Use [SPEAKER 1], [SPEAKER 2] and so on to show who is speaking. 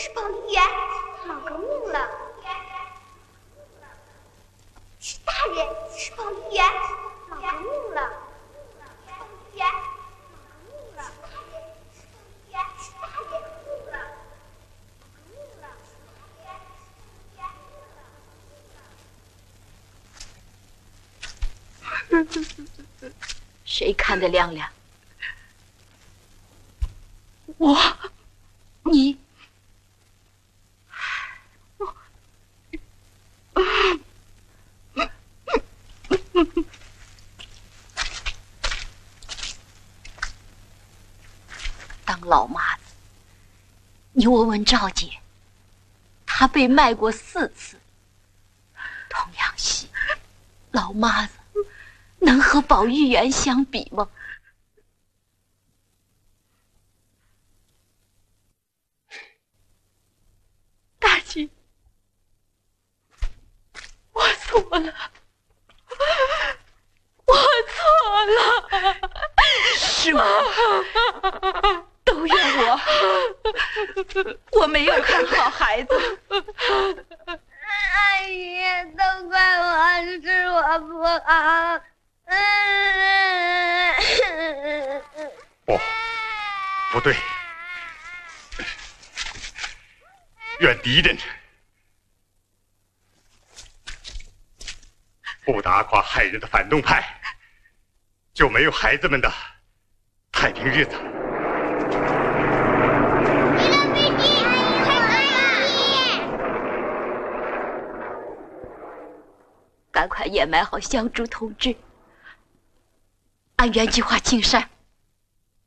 [SPEAKER 1] 是保育员，闹革命了。是大人，是保育员，闹革命了。保育员，闹革命了。是大人，是大人，闹革命了。
[SPEAKER 2] 谁看得亮亮？
[SPEAKER 3] 我，
[SPEAKER 2] 你，当老妈子，你问问赵姐，她被卖过4次，同样戏，老妈子能和保育员相比吗？
[SPEAKER 3] 大姐，我错了，我错了，
[SPEAKER 2] 是我，
[SPEAKER 3] 都怨我，我没有看好孩子。
[SPEAKER 1] 阿姨，都怪我，是我不好。
[SPEAKER 4] 不对，怨敌人，不打垮害人的反动派，就没有孩子们的太平日子。
[SPEAKER 1] 一个飞机，
[SPEAKER 2] 赶快掩埋好香烛同志，按原计划进山。